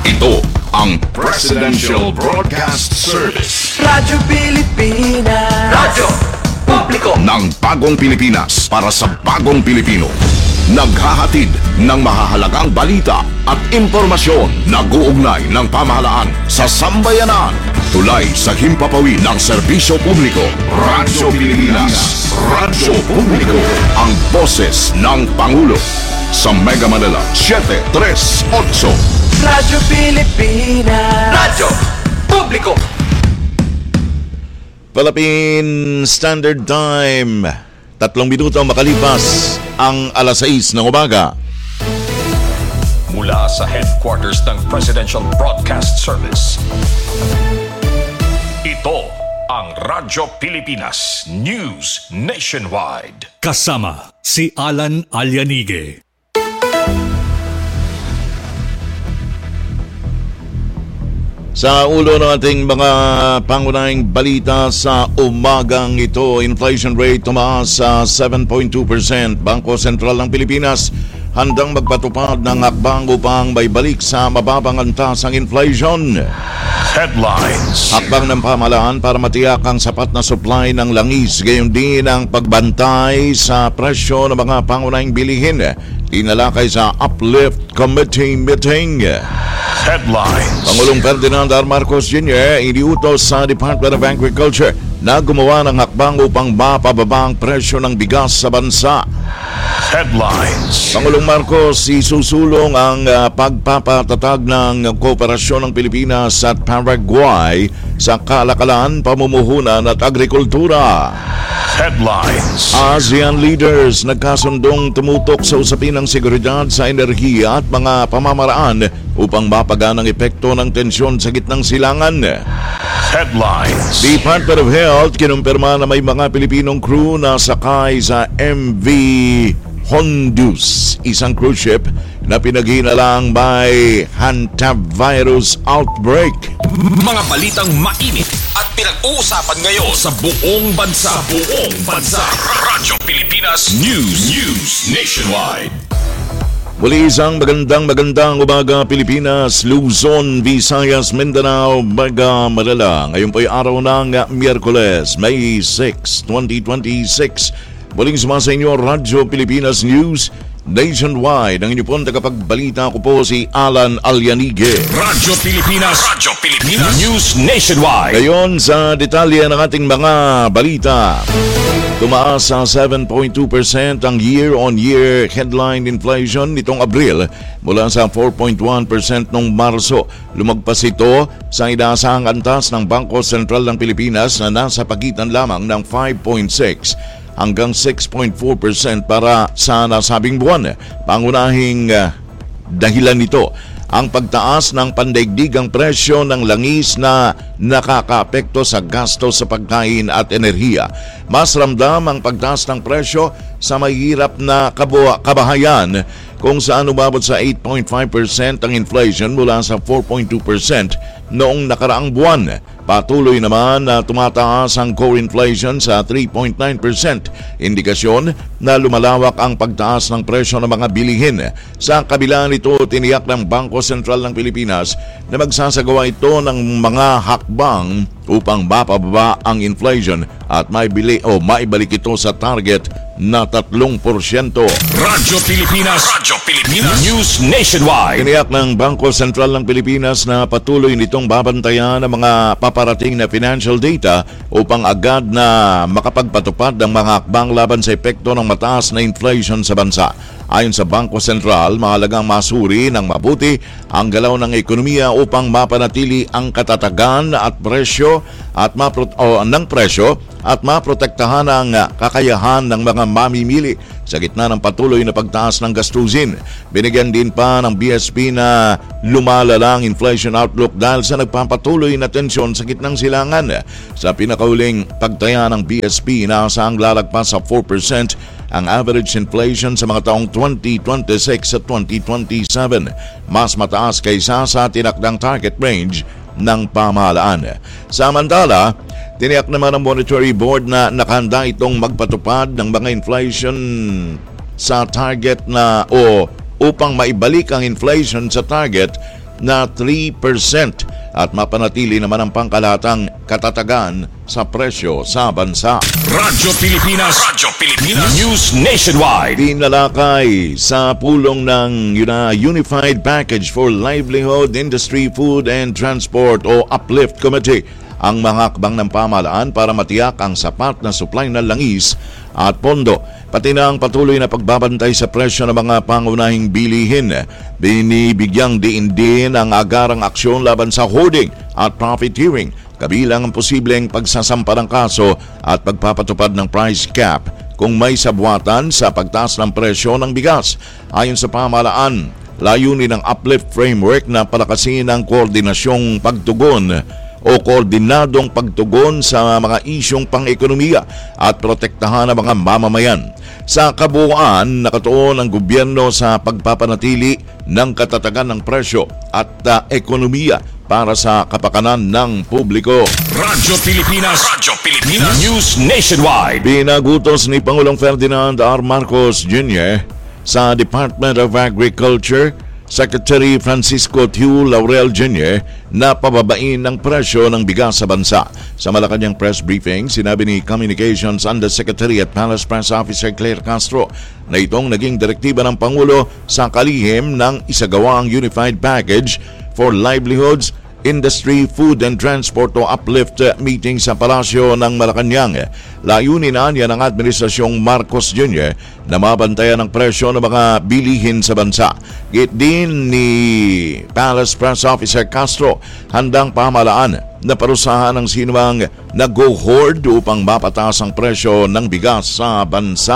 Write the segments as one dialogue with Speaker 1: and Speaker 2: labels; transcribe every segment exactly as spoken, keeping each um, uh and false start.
Speaker 1: Ito ang Presidential Broadcast Service.
Speaker 2: Radyo Pilipinas.
Speaker 3: Radyo Publiko
Speaker 1: ng bagong Pilipinas para sa bagong Pilipino. Naghahatid ng mahahalagang balita at impormasyon na guugnay ng pamahalaan sa sambayanan. Tulay sa himpapawid ng serbisyo publiko. Radyo Pilipinas. Radyo Publiko. Ang boses ng Pangulo. Sa Mega Manila, seven three eight.
Speaker 2: Radyo Pilipinas.
Speaker 3: Radyo Publiko.
Speaker 4: Philippine Standard Time. Tatlong minuto makalipas ang alas sais ng umaga.
Speaker 5: Mula sa headquarters ng Presidential Broadcast Service. Ito ang Radyo Pilipinas News Nationwide.
Speaker 6: Kasama si Alan Alyanige.
Speaker 4: Sa ulo ng ating mga pangunahing balita sa umagang ito, inflation rate tumaas sa seven point two percent. Bangko Sentral ng Pilipinas handang magpatupad ng hakbang upang maibalik sa mababang antas ang inflation.
Speaker 5: Headlines.
Speaker 4: Hakbang ng pamahalaan para matiyak ang sapat na supply ng langis, gayon din ang pagbantay sa presyo ng mga pangunahing bilihin. Tinalakay sa Uplift Committee meeting.
Speaker 5: Headlines.
Speaker 4: Pangulong Ferdinand R. Marcos Junior iniutos sa Department of Agriculture na gumawa ng hakbang upang mapababa ang presyo ng bigas sa bansa.
Speaker 5: Headlines.
Speaker 4: Pangulong Marcos isusulong ang uh, pagpapatatag ng kooperasyon ng Pilipinas at Paraguay sa kalakalan, pamumuhunan at agrikultura.
Speaker 5: Headlines.
Speaker 4: ASEAN leaders nagkasundong tumutok sa usapin ng seguridad sa enerhiya at mga pamamaraan upang mapagaan ang epekto ng tensyon sa gitnang silangan.
Speaker 5: Headlines.
Speaker 4: Department of Health kinumpirma na may mga Pilipinong crew na sakay sa M V Honduras, isang cruise ship na pinaghinalang may hantavirus outbreak.
Speaker 5: Mga balitang mainit at pinag-uusapan ngayon sa buong bansa. Sa buong bansa. Radyo Pilipinas News. News Nationwide.
Speaker 4: Muli isang magandang magandang umaga Pilipinas, Luzon, Visayas, Mindanao, Mega Manila. Ngayon po'y araw ng Miyerkules, May sixth, twenty twenty-six. Muling sumasa inyo Radyo Pilipinas News Nationwide. Ang inyo pong tagapagbalita ko po si Alan Alyanige.
Speaker 5: Radyo Pilipinas. Radyo Pilipinas News Nationwide.
Speaker 4: Ngayon sa detalye ng ating mga balita. Tumaas sa seven point two percent ang year-on-year headline inflation nitong Abril mula sa four point one percent noong Marso. Lumagpas ito sa inaasahang antas ng Bangko Sentral ng Pilipinas na nasa pagitan lamang ng five point six hanggang six point four percent para sa nasabing buwan. Pangunahing uh, dahilan nito ang pagtaas ng pandaigdigang presyo ng langis na nakakaapekto sa gasto sa pagkain at enerhiya. Mas ramdam ang pagtaas ng presyo sa mahirap na kabuha, kabahayan kung saan umabot sa eight point five percent ang inflation mula sa four point two percent noong nakaraang buwan. Patuloy naman na tumataas ang core inflation sa three point nine percent, indikasyon na lumalawak ang pagtaas ng presyo ng mga bilihin. Sa kabila nito, tiniyak ng Bangko Sentral ng Pilipinas na magsasagawa ito ng mga hakbang upang mapababa ang inflation at maibili o maibalik ito sa target na tatlong porsyento.
Speaker 5: Radyo Pilipinas. Radyo Pilipinas News Nationwide.
Speaker 4: Tiniyak ng Bangko Sentral ng Pilipinas na patuloy nitong babantayan ang mga paparating na financial data upang agad na makapagpatupad ng mga hakbang laban sa epekto ng mataas na inflation sa bansa. Ayon sa Bangko Sentral, mahalagang masuri ng mabuti ang galaw ng ekonomiya upang mapanatili ang katatagan at presyo at mapro- o, ng presyo at maprotektahan ang kakayahan ng mga mamimili sa gitna ng patuloy na pagtaas ng gastusin. Binigyan din pa ng B S P na lumalala ang inflation outlook dahil sa nagpapatuloy na tensyon sa gitnang silangan. Sa pinakauling pagtaya ng B S P, inaasahang lalagpas sa four percent ang average inflation sa mga taong twenty twenty-six at twenty twenty-seven, mas mataas kaysa sa tinakdang target range ng pamahalaan. Samantala, tiniyak naman ng Monetary Board na nakahanda itong magpatupad ng mga inflation sa target na o upang maibalik ang inflation sa target na three percent at mapanatili naman ang pangkalahatang katatagan sa presyo sa bansa.
Speaker 5: Radyo Pilipinas, Radyo Pilipinas, News Nationwide.
Speaker 4: Tinalakay sa pulong ng Una Unified Package for Livelihood, Industry, Food and Transport o UPLIFT Committee ang mga hakbang ng pamahalaan para matiyak ang sapat na supply ng langis at pondo, pati na ang patuloy na pagbabantay sa presyo ng mga pangunahing bilihin. Binibigyang diin din ang agarang aksyon laban sa hoarding at profiteering, kabilang ang posibleng pagsasampa ng kaso at pagpapatupad ng price cap kung may sabwatan sa pagtaas ng presyo ng bigas. Ayon sa pamahalaan, layunin ng UPLIFT framework na palakasin ang koordinasyong pagtugon o koordinadong pagtugon sa mga isyong pang-ekonomiya at protektahan ang mga mamamayan. Sa kabuuan, nakatuon ang gobyerno sa pagpapanatili ng katatagan ng presyo at uh, ekonomiya para sa kapakanan ng publiko.
Speaker 5: Radyo Pilipinas, Radyo Pilipinas, News Nationwide.
Speaker 4: Pinagutos ni Pangulong Ferdinand R. Marcos Junior sa Department of Agriculture, Secretary Francisco Tiu Laurel Junior na pababain ng presyo ng bigas sa bansa. Sa Malacanang press briefing, sinabi ni Communications Undersecretary at Palace Press Officer Claire Castro na itong naging direktiba ng Pangulo sa kalihim ng isagawang Unified Package for Livelihoods, Industry, Food and Transport o UPLIFT meeting sa Palasyo ng Malacanang. Layunin na niya ng Administrasyong Marcos Junior na mabantayan ang presyo ng mga bilihin sa bansa. Git din ni Palace Press Officer Castro, handang pamahalaan na parusahan ng sinumang nag-hoard upang mapataas ang presyo ng bigas sa bansa.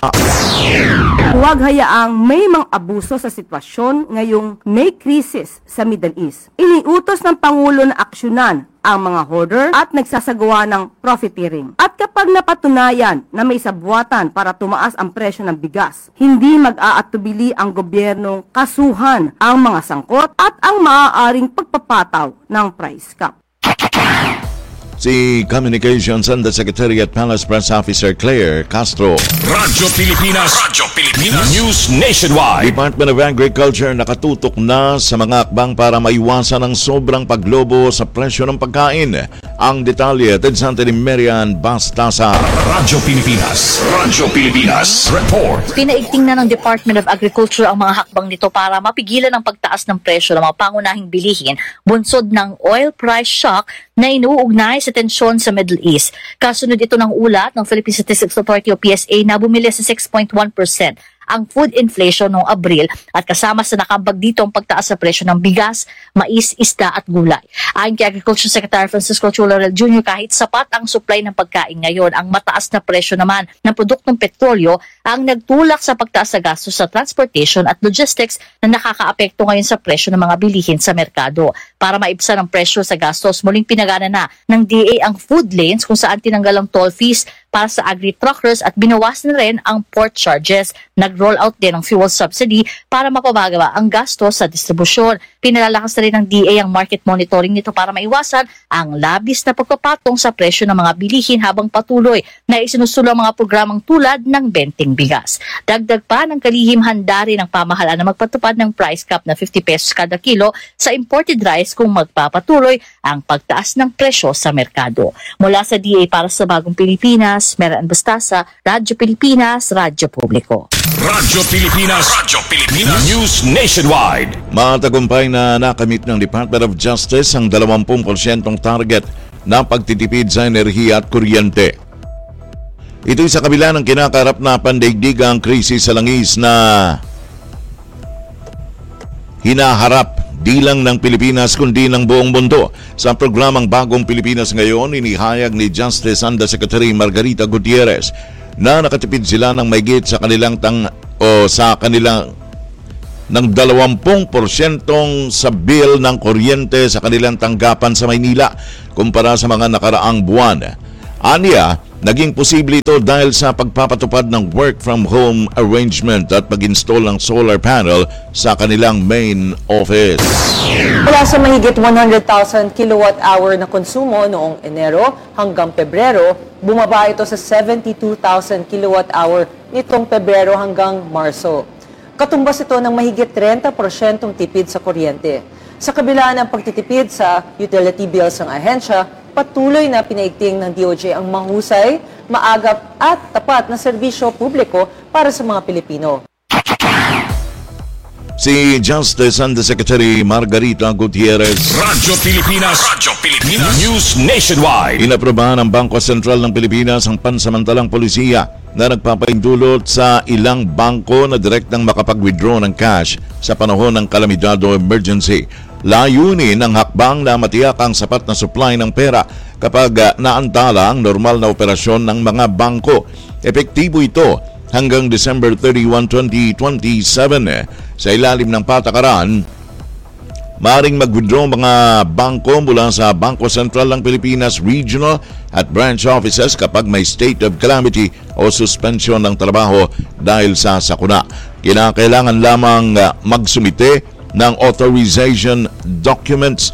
Speaker 7: Huwag hayaang may mga abuso sa sitwasyon ngayong may krisis sa Middle East. Iniutos ng Pangulo na aksyonan ang mga hoarder at nagsasagawa ng profiteering. At kapag napatunayan na may sabwatan para tumaas ang presyo ng bigas, hindi mag-aatubili ang gobyernong kasuhan ang mga sangkot at ang maaaring pagpapataw ng price cap.
Speaker 4: Si Communications Undersecretary at Palace Press Officer Claire Castro.
Speaker 5: Radyo Pilipinas, Radyo Pilipinas, News Nationwide.
Speaker 4: Department of Agriculture nakatutok na sa mga hakbang para maiwasan ang sobrang paglobo sa presyo ng pagkain. Ang detalye at Santa ni Marian Bastasa.
Speaker 5: Radyo Pilipinas, Radyo Pilipinas, Report.
Speaker 8: Pinaigting na ng Department of Agriculture ang mga hakbang nito para mapigilan ang pagtaas ng presyo ng mga pangunahing bilihin bunsod ng oil price shock na inuugnay sa tensyon sa Middle East. Kasunod ito ng ulat ng Philippine Statistics Authority o P S A na bumili sa six point one percent ang food inflation noong Abril at kasama sa nakambag dito ang pagtaas sa presyo ng bigas, mais, isda at gulay. Ayon kay Agriculture Secretary Francisco Laurel Junior, kahit sapat ang supply ng pagkain ngayon, ang mataas na presyo naman ng produktong petrolyo ang nagtulak sa pagtaas sa gastos sa transportation at logistics na nakakaapekto ngayon sa presyo ng mga bilihin sa merkado. Para maibsan ang presyo sa gastos, muling pinagana na ng D A ang food lanes kung saan tinanggal ang toll fees para sa agri-truckers at binawasan na rin ang port charges. Nag-roll out din ang fuel subsidy para mapabagawa ang gasto sa distribusyon. Pinalalakas na rin ng D A ang market monitoring nito para maiwasan ang labis na pagpapatong sa presyo ng mga bilihin habang patuloy na isinusulong mga programang tulad ng Benting Bigas. Dagdag pa ng kalihim, handa rin ang pamahalaan na magpatupad ng price cap na fifty pesos kada kilo sa imported rice kung magpapatuloy ang pagtaas ng presyo sa merkado. Mula sa D A para sa Bagong Pilipinas, Marian Bastasa, Radyo Pilipinas, Radyo Publiko.
Speaker 5: Radyo Pilipinas, Radyo Pilipinas, News Nationwide.
Speaker 4: Matagumpay na nakamit ng Department of Justice ang twenty percent target na pagtitipid sa enerhiya at kuryente. Ito'y sa kabila ng kinakarap na pandaigdigang krisis sa langis na hinaharap di lang ng Pilipinas kundi ng buong mundo. Sa programang Bagong Pilipinas ngayon, inihayag ni Justice Undersecretary Margarita Gutierrez na nakatipid sila ng maigit sa kanilang tang o sa kanilang ng twenty percent sa bill ng kuryente sa kanilang tanggapan sa Maynila kumpara sa mga nakaraang buwan. Aniya, naging posible ito dahil sa pagpapatupad ng work from home arrangement at pag-install ng solar panel sa kanilang main office.
Speaker 9: Mula sa mahigit one hundred thousand kilowatt hour na konsumo noong Enero hanggang Pebrero, bumaba ito sa seventy-two thousand kilowatt hour nitong Pebrero hanggang Marso. Katumbas ito ng mahigit thirty percent tipid sa kuryente. Sa kabila ng pagtitipid sa utility bills ng ahensya, patuloy na pinaigting ng D O J ang mahusay, maagap at tapat na serbisyo publiko para sa mga Pilipino.
Speaker 4: Si Justice Undersecretary Margarita Gutierrez
Speaker 5: Radyo Pilipinas, Radyo Pilipinas, News Nationwide.
Speaker 4: inaprobahan ng Bangko Sentral ng Pilipinas ang pansamantalang polisiya na nagpapaindulot sa ilang bangko na direktang makapag-withdraw ng cash sa panahon ng kalamidad o emergency. Layunin ng hakbang na matiyak ang sapat na supply ng pera kapag uh, naantala ang normal na operasyon ng mga bangko. Epektibo ito hanggang December thirty-first, twenty twenty-seven. Sa ilalim ng patakaran, maaaring mag-withdraw mga bangko mula sa Bangko Sentral ng Pilipinas Regional at Branch Offices kapag may state of calamity o suspension ng trabaho dahil sa sakuna. Kinakailangan lamang uh, magsumite ng authorization documents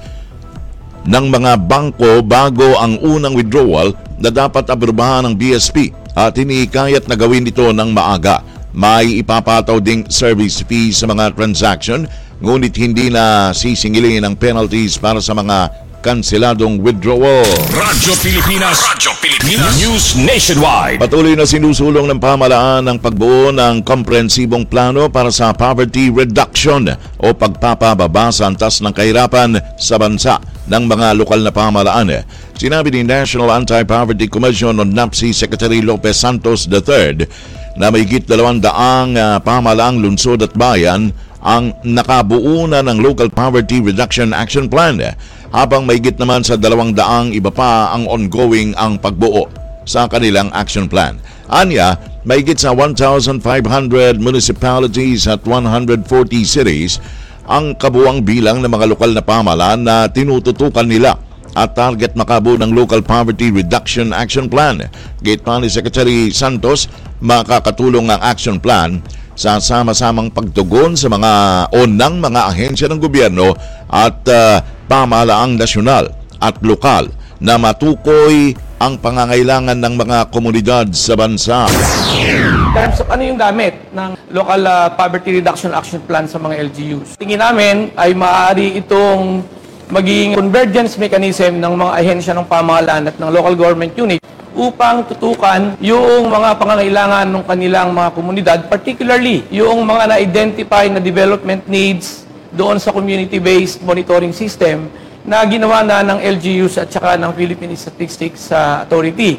Speaker 4: ng mga bangko bago ang unang withdrawal na dapat aprobahan ng B S P at inikayat na gawin ito ng maaga. May ipapataw ding service fee sa mga transaction, ngunit hindi na sisingilin ang penalties para sa mga kanseladong withdrawal.
Speaker 5: Radyo Pilipinas, Radyo Pilipinas, News Nationwide.
Speaker 4: Patuloy na sinusulong ng pamahalaan ang pagbuo ng komprehensibong plano para sa poverty reduction o pagpapababa sa antas ng kahirapan sa bansa ng mga lokal na pamahalaan. Sinabi ni National Anti-Poverty Commission o N A P C Secretary Lopez Santos the third na mahigit dalawang daang uh, pamahalaang lungsod at bayan ang nakabuo na ng Local Poverty Reduction Action Plan, habang mahigit naman sa dalawang daang iba pa ang ongoing ang pagbuo sa kanilang action plan. Anya, mahigit sa one thousand five hundred municipalities at one hundred forty cities ang kabuang bilang ng mga lokal na pamahalaan na tinututukan nila at target makabuo ng Local Poverty Reduction Action Plan. Gate pa ni Secretary Santos, makakatulong ang action plan sa sama-samang pagtugon sa mga o ng mga ahensya ng gobyerno at uh, pamahalaang nasyonal at lokal na matukoy ang pangangailangan ng mga komunidad sa bansa.
Speaker 10: In terms of ano yung gamit ng Local uh, Poverty Reduction Action Plan sa mga L G Us, tingin namin ay maaari itong maging convergence mechanism ng mga ahensya ng pamahalaan at ng local government unit upang tutukan yung mga pangangailangan ng kanilang mga komunidad, particularly yung mga na-identify na development needs doon sa community-based monitoring system na ginawa na ng L G Us at saka ng Philippine Statistics Authority.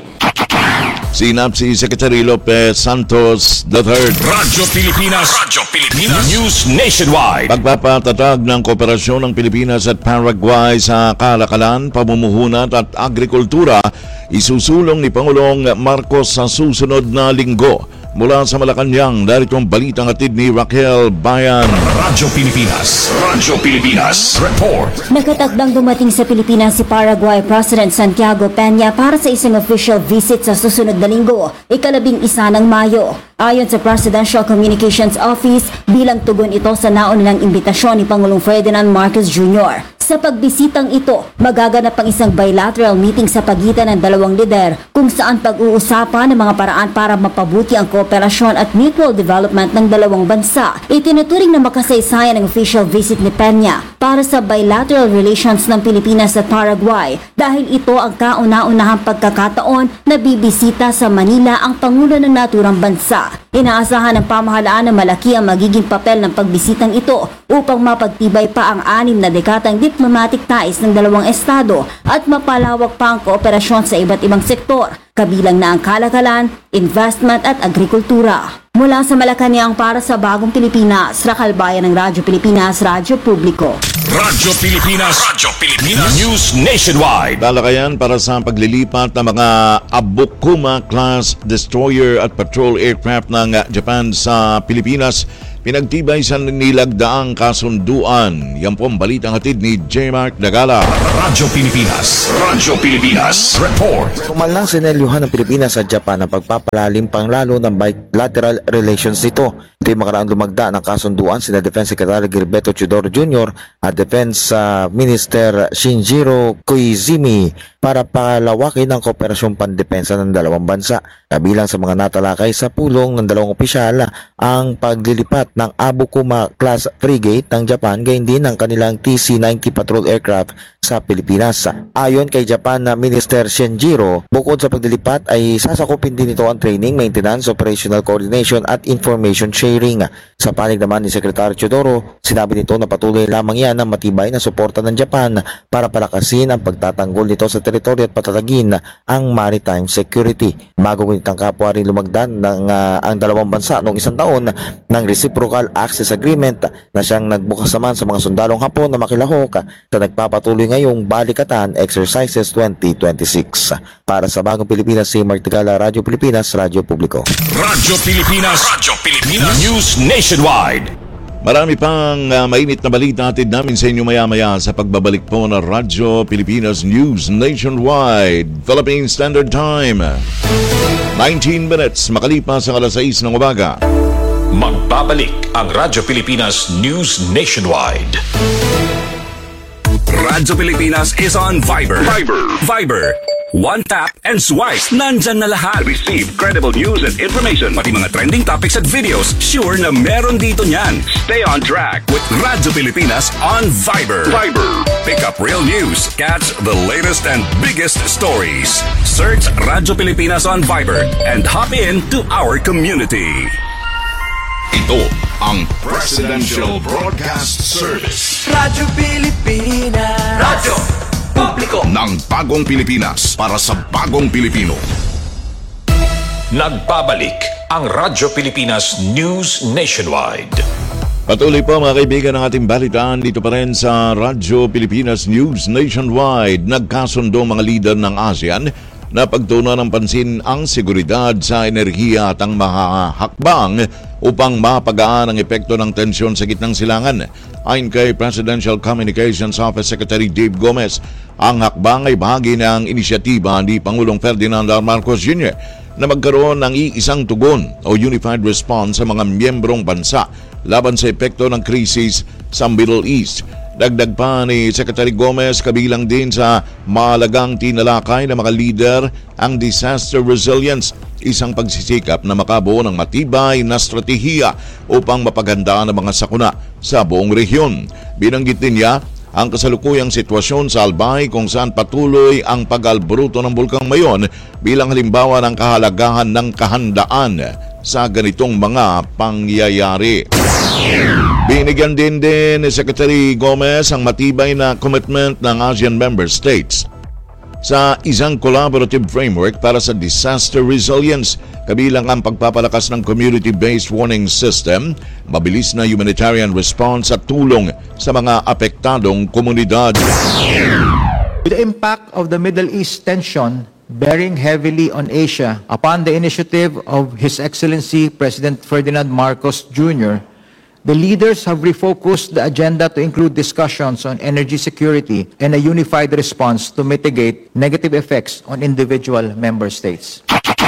Speaker 4: Si N A P C Secretary Lopez Santos the third.
Speaker 5: Radyo Pilipinas, Radyo Pilipinas, News Nationwide.
Speaker 4: Pagpapatatag ng kooperasyon ng Pilipinas at Paraguay sa kalakalan, pamumuhunan at agrikultura isusulong ni Pangulong Marcos sa susunod na linggo. Mula sa Malacanang, narito ang balitang hatid ni Raquel Bayan.
Speaker 5: Radyo Pilipinas, Radyo Pilipinas, report.
Speaker 11: Nakatakdang dumating sa Pilipinas si Paraguay President Santiago Peña para sa isang official visit sa susunod na linggo, ikalabing isa ng Mayo. Ayon sa Presidential Communications Office, bilang tugon ito sa naunang imbitasyon ni Pangulong Ferdinand Marcos Junior Sa pagbisitang ito, magaganap ang isang bilateral meeting sa pagitan ng dalawang lider kung saan pag-uusapan ng mga paraan para mapabuti ang kooperasyon at mutual development ng dalawang bansa. Itinuturing na makasaysayan ang official visit ni Peña para sa bilateral relations ng Pilipinas at Paraguay dahil ito ang kauna-unahang pagkakataon na bibisita sa Manila ang Pangulo ng naturang bansa. Inaasahan ng pamahalaan na malaki ang magiging papel ng pagbisitang ito upang mapagtibay pa ang anim na dekadang diplomatic ties ng dalawang estado at mapalawak pa ang kooperasyon sa iba't ibang sektor, kabilang na ang kalakalan, investment at agrikultura. Mula sa Malacanang para sa Bagong Pilipinas, Raquel Bayan ng Radyo Pilipinas, Radyo Publiko.
Speaker 5: Radyo Pilipinas, Radyo Pilipinas, News Nationwide.
Speaker 4: Talakayan para sa paglilipat ng mga Abukuma-class destroyer at patrol aircraft ng Japan sa Pilipinas. Pinagtibay sa nilagdaang kasunduan. Yan po ang balitang hatid ni J. Mark Dagala.
Speaker 5: Radyo Pilipinas, Radyo Pilipinas, report.
Speaker 12: Kumalang sinelyuhan ng Pilipinas sa Japan ang pagpapalalim pang lalo ng bilateral relations nito. Ito yung makaraang lumagda ng kasunduan sina Defense Secretary Gilberto Chodoro Junior at Defense uh, Minister Shinjiro Koizumi para palawakin ang kooperasyon pandepensa ng dalawang bansa. Kabilang sa mga natalakay sa pulong ng dalawang opisyal ang paglilipat ng Abukuma class frigate ng Japan, gayon din ng kanilang T C ninety patrol aircraft sa Pilipinas. Ayon kay Japan na Minister Shinjiro, bukod sa paglilipat ay sasakupin din ito ang training, maintenance, operational coordination at information sharing. Sa panig naman ni Secretary Chodoro, sinabi nito na patuloy lamang yan ang matibay na suporta ng Japan para palakasin ang pagtatanggol nito sa teritoryo at patatagin ang maritime security. Magugunit ang kapwa rin lumagdan ng uh, ang dalawang bansa noong isang taon ng Reciprocal Access Agreement na siyang nagbukas naman sa mga sundalong Hapon na makilahok sa nagpapatuloy ngayong Balikatan Exercises twenty twenty-six. Para sa Bagong Pilipinas, si Mark Tagala, Radyo Pilipinas, Radyo Publiko.
Speaker 5: Radyo Pilipinas, Radyo Pilipinas, News Nationwide.
Speaker 4: Marami pang uh, mainit na balita atid namin sa inyo maya-maya sa pagbabalik po ng Radyo Pilipinas News Nationwide. Philippine Standard Time, nineteen minutes makalipas ang alas sais ng umaga.
Speaker 5: Magbabalik ang Radyo Pilipinas News Nationwide. Radyo Pilipinas is on Viber. Viber. Viber. One tap and swipe. Nandyan na lahat. Receive credible news and information. Pati mga trending topics at videos. Sure na meron dito niyan. Stay on track with Radyo Pilipinas on Viber. Viber. Pick up real news. Catch the latest and biggest stories. Search Radyo Pilipinas on Viber and hop in to our community. Ito ang Presidential Broadcast Service.
Speaker 2: Radyo Pilipinas.
Speaker 3: Radyo Publiko
Speaker 1: ng Bagong Pilipinas para sa Bagong Pilipino.
Speaker 5: Nagbabalik ang Radyo Pilipinas News Nationwide.
Speaker 4: Patuloy po mga kaibigan ng ating balitaan dito pa rin sa Radyo Pilipinas News Nationwide. Nagkasundo mga leader ng ASEAN na pagtuunan ng pansin ang seguridad sa enerhiya at ang mahahakbang upang mapagaan ang epekto ng tensyon sa gitnang silangan. Ayon kay Presidential Communications Office Secretary Dave Gomez, ang hakbang ay bahagi ng inisyatiba ni Pangulong Ferdinand R. Marcos Junior na magkaroon ng iisang tugon o unified response sa mga miyembrong bansa laban sa epekto ng krisis sa Middle East. Dagdag pa ni Secretary Gomez, kabilang din sa mahalagang tinalakay ng mga leader ang disaster resilience, isang pagsisikap na makabuo ng matibay na strategiya upang mapaghandaan ang mga sakuna sa buong rehiyon. Binanggit din niya ang kasalukuyang sitwasyon sa Albay kung saan patuloy ang pag-albruto ng Bulkang Mayon bilang halimbawa ng kahalagahan ng kahandaan sa ganitong mga pangyayari. Binigyan din din ni Secretary Gomez ang matibay na commitment ng ASEAN member states sa isang collaborative framework para sa disaster resilience, kabilang ang pagpapalakas ng community-based warning system, mabilis na humanitarian response at tulong sa mga apektadong komunidad.
Speaker 13: With the impact of the Middle East tension bearing heavily on Asia, upon the initiative of His Excellency President Ferdinand Marcos Junior, the leaders have refocused the agenda to include discussions on energy security and a unified response to mitigate negative effects on individual member states.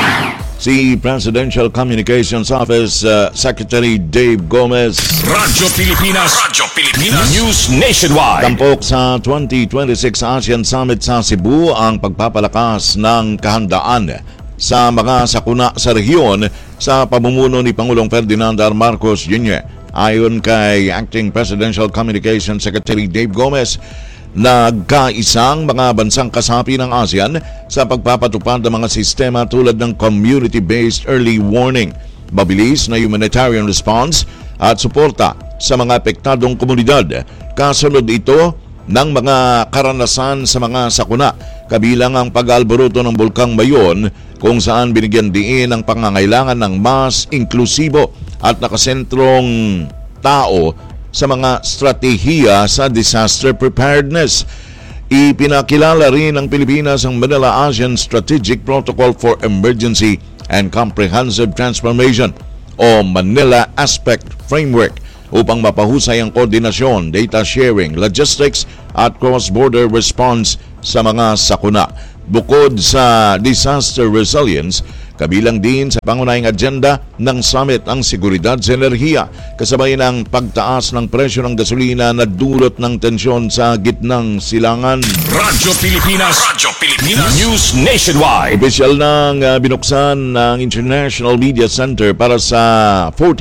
Speaker 4: Si Presidential Communications Office uh, Secretary Dave Gomez.
Speaker 5: Radyo Pilipinas, Radyo Pilipinas News Nationwide.
Speaker 4: Tampok sa twenty twenty-six ASEAN Summit sa Cebu ang pagpapalakas ng kahandaan sa mga sakuna sa rehiyon sa pamumuno ni Pangulong Ferdinand R. Marcos Junior Ayon kay Acting Presidential Communications Secretary Dave Gomez, nagkaisang mga bansang kasapi ng ASEAN sa pagpapatupad ng mga sistema tulad ng community-based early warning, mabilis na humanitarian response at suporta sa mga apektadong komunidad. Kasunod ito ng mga karanasan sa mga sakuna, kabilang ang pag-alboruto ng Bulkang Mayon kung saan binigyan diin ang pangangailangan ng mas inklusibo at nakasentrong tao sa mga stratehiya sa disaster preparedness. Ipinakilala rin ng Pilipinas ang Manila ASEAN Strategic Protocol for Emergency and Comprehensive Transformation o Manila Aspect Framework upang mapahusay ang koordinasyon, data sharing, logistics at cross-border response sa mga sakuna. Bukod sa disaster resilience, kabilang din sa pangunahing agenda ng summit ang seguridad sa enerhiya, kasabay ng pagtaas ng presyo ng gasolina na dulot ng tensyon sa gitnang silangan.
Speaker 5: Radyo Pilipinas, Radyo Pilipinas News Nationwide.
Speaker 4: Opisyal nang uh, binuksan ng International Media Center para sa forty-eighth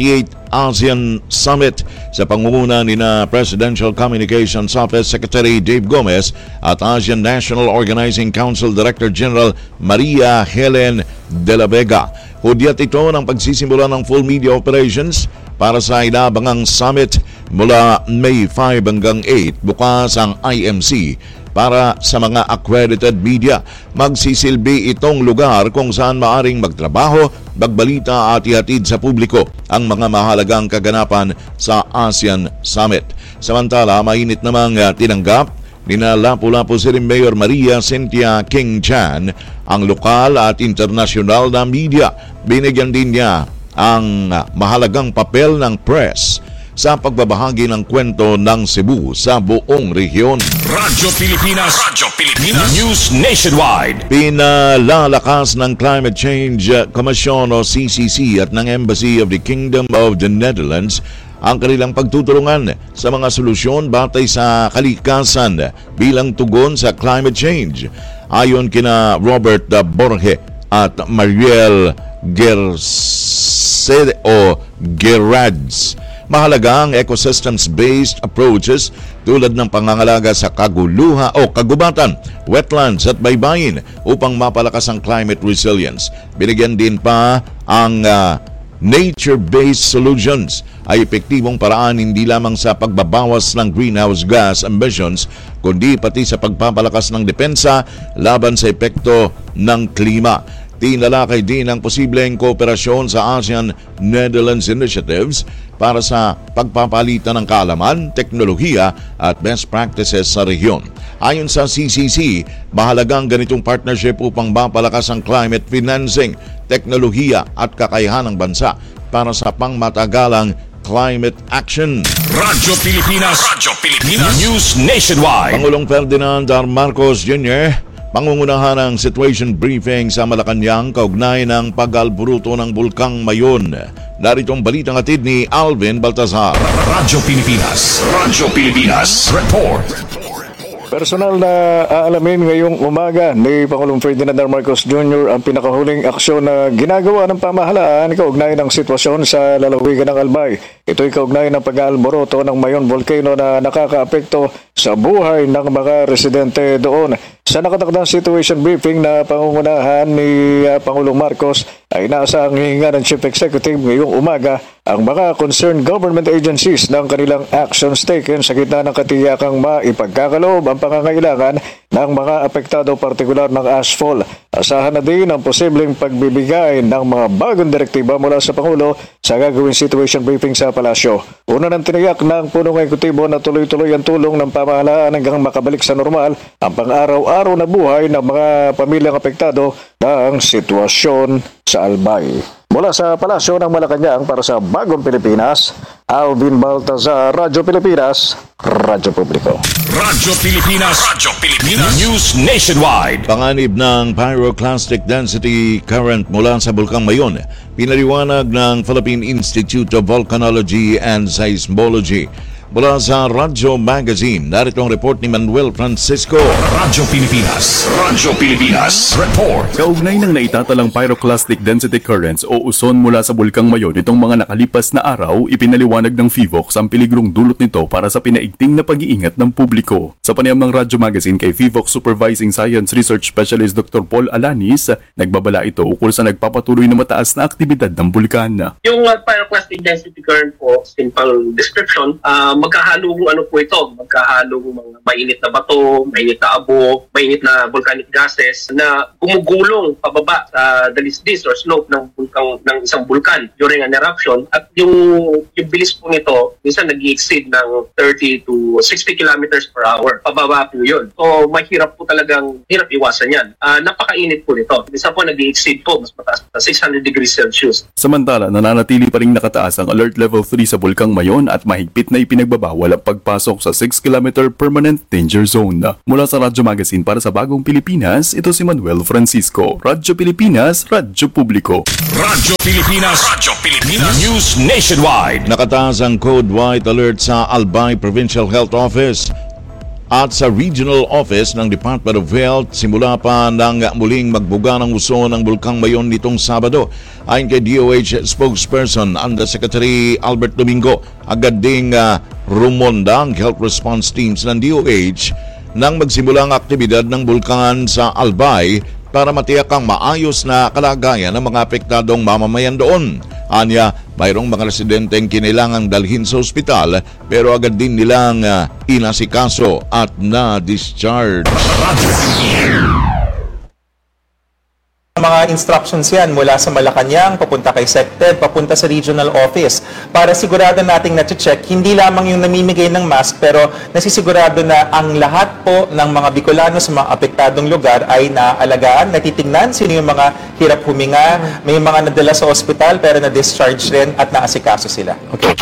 Speaker 4: ASEAN Summit sa pangunguna ni na Presidential Communications Office Secretary Dave Gomez at ASEAN National Organizing Council Director General Maria Helen de la Vega. Hudyat ito ng pagsisimula ng full media operations para sa inaabangang summit mula May five hanggang eight. Bukas ang I M C para sa mga accredited media. Magsisilbi itong lugar kung saan maaring magtrabaho, magbalita at ihatid sa publiko ang mga mahalagang kaganapan sa ASEAN Summit. Samantala, mainit namang uh, tinanggap ni na Lapu-Lapu City Mayor Maria Cynthia King Chan ang lokal at internasyonal na media. Binigyan din niya ang uh, mahalagang papel ng press sa pagbabahagi ng kwento ng Cebu sa buong rehiyon.
Speaker 5: Radyo Pilipinas, Radyo Pilipinas, News Nationwide.
Speaker 4: Pinalalakas ng Climate Change Commission o C C C at ng Embassy of the Kingdom of the Netherlands ang kanilang pagtutulungan sa mga solusyon batay sa kalikasan bilang tugon sa climate change. Ayon kina Robert Borge at Mariel Gerse o Gerads, mahalaga ang ecosystems-based approaches tulad ng pangangalaga sa kaguluha o kagubatan, wetlands at baybayin upang mapalakas ang climate resilience. Binigyan din pa ang uh, nature-based solutions ay epektibong paraan hindi lamang sa pagbabawas ng greenhouse gas emissions kundi pati sa pagpapalakas ng depensa laban sa epekto ng klima. Tinalakay din ang posibleng kooperasyon sa ASEAN-Netherlands initiatives para sa pagpapalitan ng kaalaman, teknolohiya at best practices sa rehiyon. Ayon sa C C C, mahalagang ganitong partnership upang mapalakas ang climate financing, teknolohiya at kakayahan ng bansa para sa pangmatagalang climate action.
Speaker 5: Radyo Pilipinas, Radyo Pilipinas, News Nationwide.
Speaker 4: Pangulong Ferdinand R. Marcos Junior pangungunahan ng situation briefing sa Malacanang kaugnay ng pag-alburuto ng Bulkang Mayon. Narito ang balitang hatid ni Alvin Baltazar.
Speaker 5: Radyo Pilipinas, Radyo Pilipinas, Report.
Speaker 14: Personal na aalamin ngayong umaga ni Pangulong Ferdinand R. Marcos Junior ang pinakahuling aksyon na ginagawa ng pamahalaan kaugnay ng sitwasyon sa lalawigan ng Albay. Ito'y kaugnay ng pag-aalboroto ng Mayon Volcano na nakakaapekto sa buhay ng mga residente doon. Sa nakatakdang situation briefing na pangungunahan ni uh, Pangulong Marcos ay inaasahang hihinga ng Chief Executive ngayong umaga ang mga concerned government agencies ng kanilang actions taken sa gitna ng katiyakang maipagkakaloob ang pangangailangan ng mga apektado partikular ng ashfall. Asahan na din ang posibleng pagbibigay ng mga bagong direktiba mula sa Pangulo sa gagawing situation briefing sa Palasyo. Una ng tiniyak ng punong ekutibo na tuloy-tuloy ang tulong ng pamahalaan hanggang makabalik sa normal ang pang-araw-araw na buhay ng mga pamilyang apektado ng sitwasyon sa Albay. Mula sa Palasyo ng Malacanang para sa Bagong Pilipinas, Alvin Baltazar, Radyo Pilipinas, Radyo Publiko.
Speaker 5: Radyo Pilipinas, Radyo Pilipinas, News Nationwide.
Speaker 4: Panganib ng pyroclastic density current mula sa Bulkang Mayon, pinaliwanag ng Philippine Institute of Volcanology and Seismology. Mula sa Radyo Magazine, narito ang report ni Manuel Francisco.
Speaker 5: Radyo Pilipinas, Radyo Pilipinas, Report.
Speaker 15: Kaugnay ng naitatalang pyroclastic density currents o uson mula sa Bulkang Mayon nitong mga nakalipas na araw, ipinaliwanag ng PHIVOLCS ang peligrong dulot nito para sa pinaigting na pag-iingat ng publiko. Sa panayam ng Radyo Magazine kay PHIVOLCS Supervising Science Research Specialist Doctor Paul Alanis, nagbabala ito ukol sa nagpapatuloy na mataas na aktibidad ng bulkan.
Speaker 16: Yung uh, pyroclastic density current po, simple description, uh, magkahalong ano po ito, magkahalong mga mainit na bato, mainit na abo, mainit na volcanic gases na gumugulong pababa sa dalisdis or slope ng bulkang, ng isang bulkan during an eruption, at yung yung bilis po nito minsan nag-exceed ng thirty to sixty kilometers per hour. Pababa po yun. So mahirap po talagang, hirap iwasan yan. Uh, napakainit po nito. Minsan po nag-exceed po, mas mataas sa six hundred degrees Celsius.
Speaker 15: Samantala, nananatili pa rin nakataas ang Alert Level three sa Bulkang Mayon at mahigpit na ipinag Nagbabawal ang pagpasok sa six kilometer permanent danger zone. Mula sa Radyo Magazine para sa Bagong Pilipinas, ito si Manuel Francisco. Radyo Pilipinas, Radyo Publiko.
Speaker 5: Radyo Pilipinas, Radyo Pilipinas, News Nationwide.
Speaker 4: Nakataas ang code white alert sa Albay Provincial Health Office. at sa regional office ng Department of Health simula pa nang muling magbuga ng uso ng Bulkang Mayon nitong Sabado. Ayon kay D O H spokesperson Undersecretary Albert Domingo, agad ding uh, rumonda ang health response teams ng D O H nang magsimula ang aktibidad ng bulkan sa Albay para matiyak ang maayos na kalagayan ng mga apektadong mamamayan doon. Anya, mayroong mga residenteng kinailangang dalhin sa ospital pero agad din nilang uh, inasikaso at na-discharge.
Speaker 17: Mga instructions yan mula sa Malacanang, papunta kay SecTed, papunta sa regional office para sigurado nating na-check hindi lamang yung namimigay ng mask pero nasisigurado na ang lahat po ng mga Bicolano sa mga apektadong lugar ay naaalagaan, natitingnan sino yung mga hirap huminga, may mga nadala sa ospital pero na-discharge rin at naasikaso sila. Okay.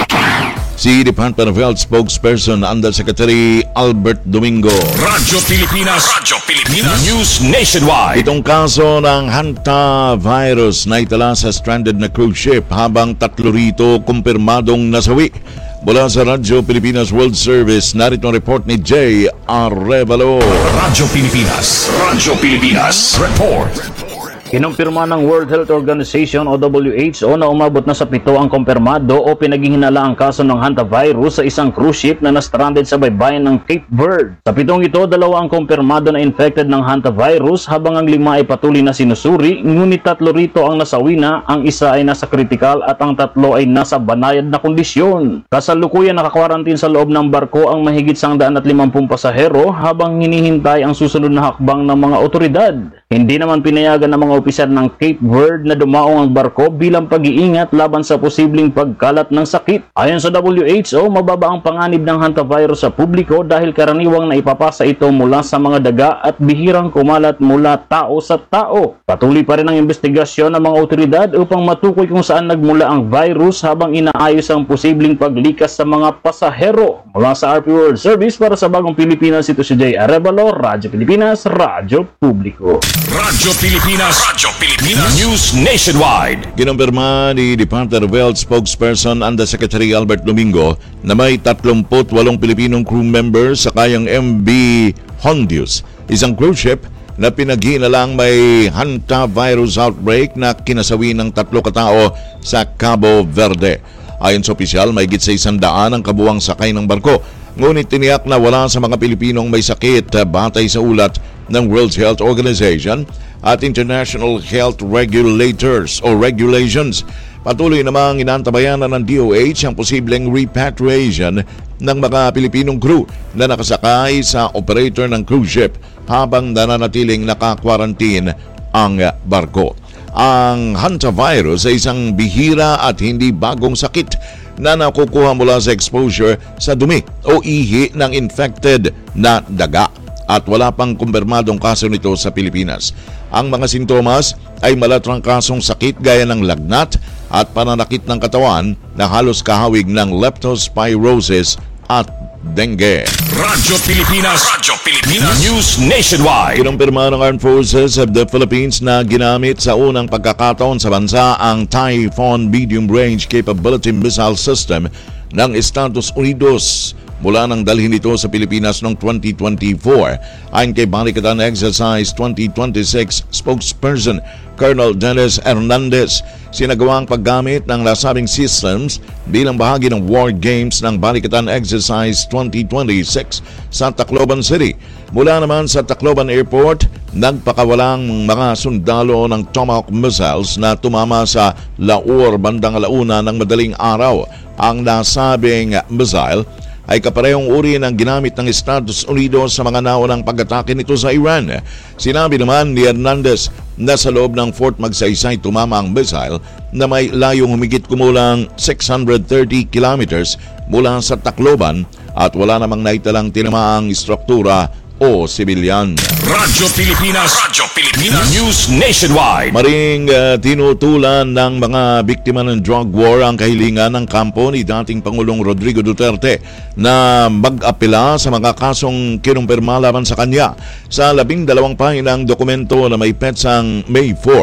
Speaker 4: Si Department of Health spokesperson Undersecretary Albert Domingo.
Speaker 5: Radyo Pilipinas, Radyo Pilipinas, News Nationwide.
Speaker 4: Itong kaso ng hantavirus na itala sa stranded na cruise ship habang tatlo rito kumpirmadong nasawi. Mula sa Radyo Pilipinas World Service, narito ang report ni Jay Arevalo.
Speaker 5: Radyo Pilipinas, Radyo Pilipinas, report.
Speaker 18: Kinumpirma ng World Health Organization o W H O na umabot na sa pito ang kumpirmado o pinaghihinala ang kaso ng hantavirus sa isang cruise ship na na-stranded sa baybayin ng Cape Verde. Sa pitong ito, dalawa ang kumpirmado na infected ng hantavirus habang ang lima ay patuloy na sinusuri, ngunit tatlo rito ang nasawi na, ang isa ay nasa critical at ang tatlo ay nasa banayad na kondisyon. Kasalukuyan nakakwarantin sa loob ng barko ang mahigit one hundred fifty pasahero habang hinihintay ang susunod na hakbang ng mga otoridad. Hindi naman pinayagan ng mga opisyal ng Cape Verde na dumaong ang barko bilang pag-iingat laban sa posibleng pagkalat ng sakit. Ayon sa W H O, mababa ang panganib ng hantavirus sa publiko dahil karaniwang naipapasa ito mula sa mga daga at bihirang kumalat mula tao sa tao. Patuloy pa rin ang investigasyon ng mga otoridad upang matukoy kung saan nagmula ang virus habang inaayos ang posibleng paglikas sa mga pasahero. Mula sa R P World Service para sa Bagong Pilipinas, ito si Jay Arevalo, Radyo Pilipinas, Radyo Publiko.
Speaker 5: Radyo Pilipinas, Radyo Pilipinas, News Nationwide.
Speaker 4: Kinumpirma ni Department of Health spokesperson Undersecretary Albert Domingo na may thirty-eight Pilipinong crew members sa kayang M V Hondius, isang cruise ship na pinaghinalang may hantavirus outbreak na kinasawi ng tatlo katao sa Cabo Verde. Ayon sa opisyal, may higit sa isang daan ang kabuwang sakay ng barko. Ngunit tiniyak na wala sa mga Pilipinong may sakit batay sa ulat ng World Health Organization at International Health Regulators o Regulations. Patuloy namang inantabayanan ng D O H ang posibleng repatriation ng mga Pilipinong crew na nakasakay sa operator ng cruise ship habang nananatiling naka-quarantine ang barko. Ang hantavirus ay isang bihira at hindi bagong sakit na nakukuha mula sa exposure sa dumi o ihi ng infected na daga at wala pang kumpirmadong kaso nito sa Pilipinas. Ang mga sintomas ay malatrangkasong sakit gaya ng lagnat at pananakit ng katawan na halos kahawig ng leptospirosis at dengue.
Speaker 5: Radyo Pilipinas, Radyo Pilipinas, News Nationwide.
Speaker 4: Kinumpirma ng Armed Forces of the Philippines na ginamit sa unang pagkakataon sa bansa ang Typhoon Medium Range Capability Missile System ng Estados Unidos mula nang dalhin ito sa Pilipinas noong twenty twenty-four. Ayon kay Balikatan Exercise twenty twenty-six spokesperson Colonel Dennis Hernandez, sinagawa ang paggamit ng nasabing systems bilang bahagi ng War Games ng Balikatan Exercise twenty twenty-six sa Tacloban City. Mula naman sa Tacloban Airport, nagpakawalang mga sundalo ng Tomahawk missiles na tumama sa Laur bandang alauna ng madaling araw. Ang nasabing missile ay kaparehong uri ng ginamit ng Estados Unidos sa mga naunang pag-atake nito sa Iran. Sinabi naman ni Hernandez na sa loob ng Fort Magsaysay tumama ang missile na may layong humigit kumulang six hundred thirty kilometers mula sa Tacloban at wala namang naitalang tinamaang istruktura o sibilyan.
Speaker 5: Radyo Pilipinas, Radyo Pilipinas, News Nationwide.
Speaker 4: Maring uh, tinutulan ng mga biktima ng drug war ang kahilingan ng kampo ni dating Pangulong Rodrigo Duterte na mag-apela sa mga kasong kinumpirma laban sa kanya. Sa labing dalawang pahinang dokumento na may petsang May four,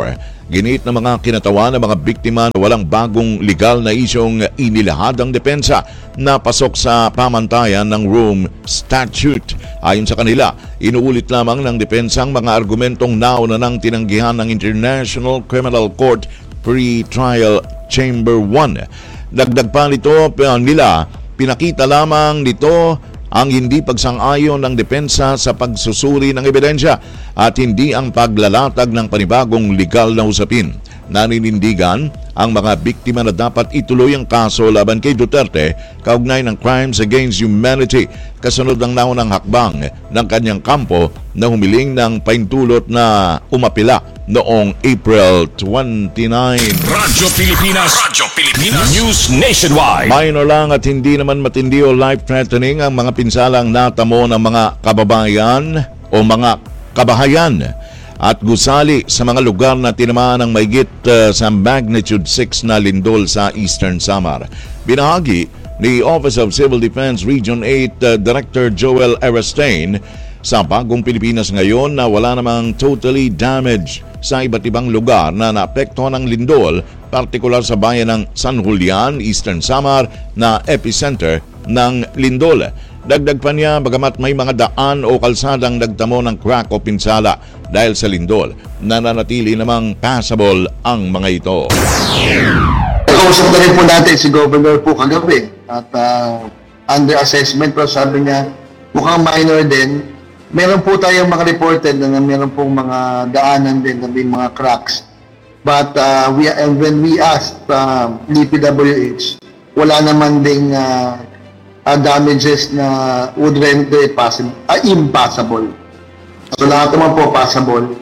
Speaker 4: Giniit ng mga kinatawan ng mga biktima na walang bagong legal na isyong inilahad ang depensa na pasok sa pamantayan ng Rome Statute. Ayon sa kanila, inuulit lamang ng depensa ang mga argumentong nauna nang tinanggihan ng International Criminal Court Pre-Trial Chamber one. Dagdag pa nito nila, pinakita lamang nito ang hindi pagsang-ayon ng depensa sa pagsusuri ng ebidensya at hindi ang paglalatag ng panibagong legal na usapin. Naninindigan ang mga biktima na dapat ituloy ang kaso laban kay Duterte kaugnay ng crimes against humanity kasunod ng naunang hakbang ng kanyang kampo na humiling ng paintulot na umapila noong April twenty-ninth.
Speaker 5: Radyo Pilipinas, Radyo Pilipinas, News Nationwide.
Speaker 4: Minor lang at hindi naman matindi o life-threatening ang mga pinsalang natamo ng mga kababayan o mga kabahayan at gusali sa mga lugar na tinamaan ng maigit uh, sa magnitude six na lindol sa Eastern Samar. Binahagi ni Office of Civil Defense Region eight uh, Director Joel Erastain sa Bagong Pilipinas ngayon na wala namang totally damaged sa iba't ibang lugar na naapektuhan ng lindol, partikular sa bayan ng San Julian, Eastern Samar na epicenter ng lindol. Dagdag pa niya, bagamat may mga daan o kalsadang nagtamo ng crack o pinsala dahil sa lindol, nananatili namang passable ang mga ito.
Speaker 19: Nakausap na rin po natin si Governor po kagabi at uh, under assessment po sabi niya mukhang minor din. Meron po tayong mga reported na meron pong mga daanan din na may mga cracks. But uh, we, and when we asked uh, D P W H, wala naman ding uh, Uh, damages na would render it possible, uh, impossible. So lahat naman po possible.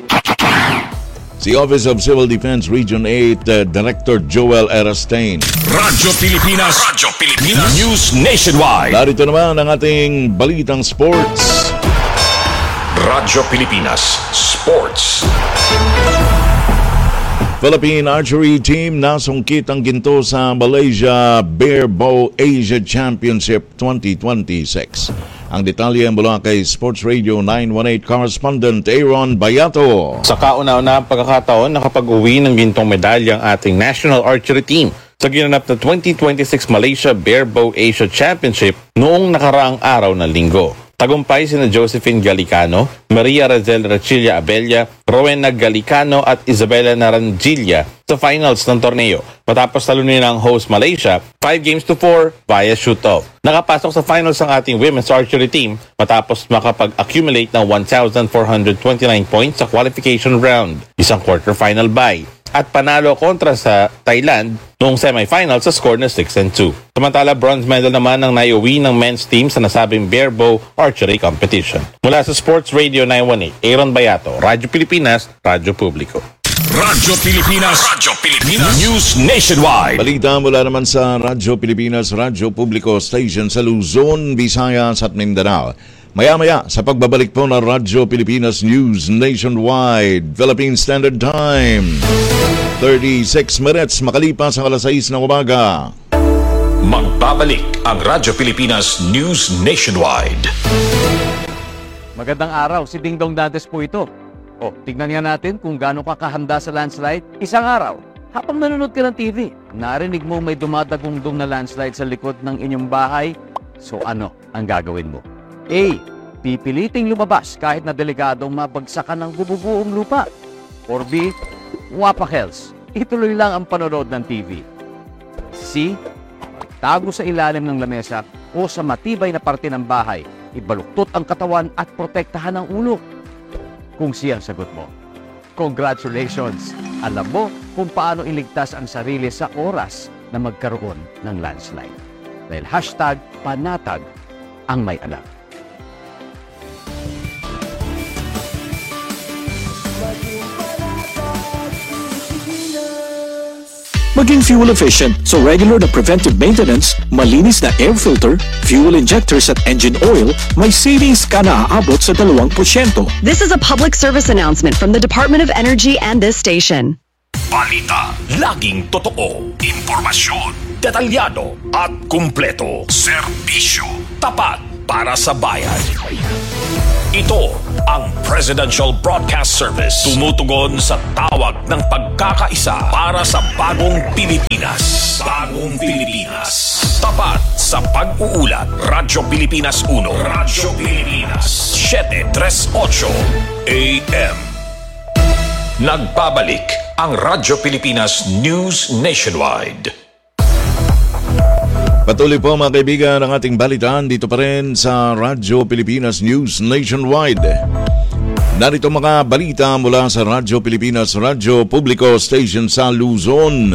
Speaker 4: Si Office of Civil Defense Region eight uh, Director Joel Erastain.
Speaker 5: Radyo Pilipinas, Radyo Pilipinas, News Nationwide.
Speaker 4: Narito naman ang ating balitang sports.
Speaker 5: Radyo Pilipinas Sports.
Speaker 4: Philippine Archery Team nasungkit ang ginto sa Malaysia Bear Bow Asia Championship twenty twenty-six. Ang detalye mula kay Sports Radio nine one eight correspondent Aaron Bayato.
Speaker 20: Sa kauna-una pagkakataon, nakapag-uwi ng gintong medalya ang ating National Archery Team sa ginanap na twenty twenty-six Malaysia Bear Bow Asia Championship noong nakaraang araw ng linggo. Tagumpay sina Josephine Galicano, Maria Razel Rachilla Abella, Rowena Galicano at Isabella Narangilla sa finals ng torneo. Matapos talunin ng host Malaysia, five games to four via shoot-off. Nakapasok sa finals ang ating women's archery team matapos makapag-accumulate ng one thousand four hundred twenty-nine points sa qualification round, isang quarterfinal bye, at panalo kontra sa Thailand noong semifinal sa score na six and two. Samantala, bronze medal naman ang naiuwi ng men's team sa nasabing Bear Bow Archery Competition. Mula sa Sports Radio nine one eight, Aaron Bayato, Radyo Pilipinas, Radyo Publiko.
Speaker 5: Radyo Pilipinas, Radyo Pilipinas, News Nationwide.
Speaker 4: Balita mula naman sa Radyo Pilipinas, Radyo Publiko Station sa Luzon, Visayas at Mindanao. Maya-maya sa pagbabalik po ng Radyo Pilipinas News Nationwide, Philippine Standard Time. thirty-six minutes makalipas ang alas sais ng umaga.
Speaker 5: Magbabalik ang Radyo Pilipinas News Nationwide.
Speaker 21: Magandang araw, si Dingdong Dantes po ito. O, tignan nga natin kung gaano ka kahanda sa landslide. Isang araw, habang nanonood ka ng T V, narinig mo may dumadagungdong na landslide sa likod ng inyong bahay. So ano ang gagawin mo? A. Pipiliting lumabas kahit na delikadong mabagsakan ng bububuong lupa. Or B. Wapakels, ituloy lang ang panonood ng T V. C. Tago sa ilalim ng lamesa o sa matibay na parte ng bahay. Ibaluktot ang katawan at protektahan ang ulo. Kung siya ang sagot mo, congratulations! Alam mo kung paano iligtas ang sarili sa oras na magkaroon ng landslide. Dahil hashtag panatag ang may alam.
Speaker 22: Maging fuel efficient, so regular na preventive maintenance, malinis na air filter, fuel injectors at engine oil, may savings ka na aabot sa dalawang porsyento.
Speaker 23: This is a public service announcement from the Department of Energy and this station.
Speaker 5: Balita, laging totoo, impormasyon, detalyado at kumpleto, serbisyo, tapat,
Speaker 6: para sa bayan. Ito ang Presidential Broadcast Service. Tumutugon sa tawag ng pagkakaisa para sa bagong Pilipinas. Bagong Pilipinas. Tapat sa pag-uulat. Radyo Pilipinas uno. Radyo Pilipinas seven thirty-eight A M. Nagbabalik ang Radyo Pilipinas News Nationwide.
Speaker 4: Patuloy po mga kaibigan ang ating balitaan dito pa rin sa Radyo Pilipinas News Nationwide. Narito mga balita mula sa Radyo Pilipinas Radyo Publiko Station sa Luzon.